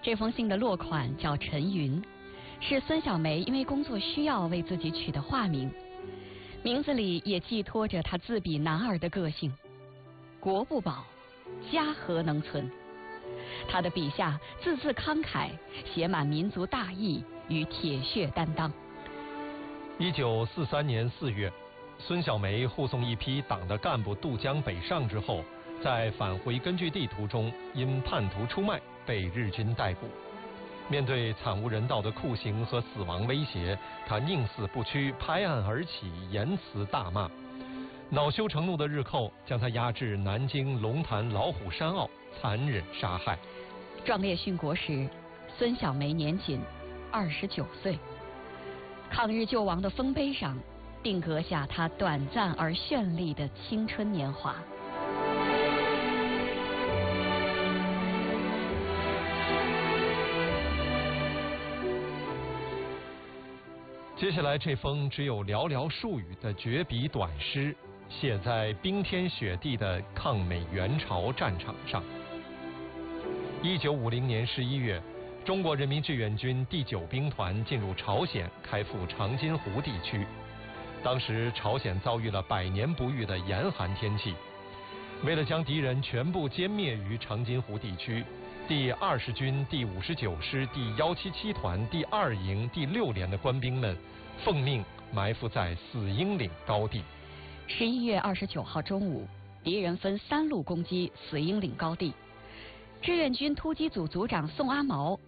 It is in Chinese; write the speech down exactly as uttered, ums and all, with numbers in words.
这封信的落款叫陈云，是孙小梅因为工作需要为自己取的化名，名字里也寄托着她自比男儿的个性。国不保，家何能存？他的笔下字字慷慨，写满民族大义与铁血担当。 一九四三年四月，孙小梅护送一批党的干部渡江北上之后，在返回根据地途中因叛徒出卖被日军逮捕。面对惨无人道的酷刑和死亡威胁，他宁死不屈，拍案而起，言辞大骂。恼羞成怒的日寇将他押至南京龙潭老虎山坳，残忍杀害。 壮烈殉国时，孙小梅年仅二十九岁。抗日救亡的丰碑上，定格下她短暂而绚丽的青春年华。 接下来这封只有寥寥数语的绝笔短诗，写在冰天雪地的抗美援朝战场上。一九五零年十一月，中国人民志愿军第九兵团进入朝鲜，开赴长津湖地区。当时朝鲜遭遇了百年不遇的严寒天气，为了将敌人全部歼灭于长津湖地区，第二十军第五十九师第一七七团第二营第六连的官兵们奉命埋伏在死鹰岭高地。 十一月二十九号中午，敌人分三路攻击死鹰岭高地。志愿军突击组组长宋阿毛